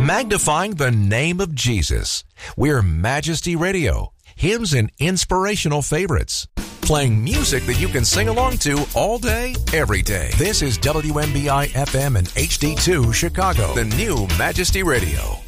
magnifying the name of Jesus. We're Majesty Radio, hymns and inspirational favorites, playing music that you can sing along to all day, every day. This is WMBI FM and HD2 Chicago, the new Majesty Radio.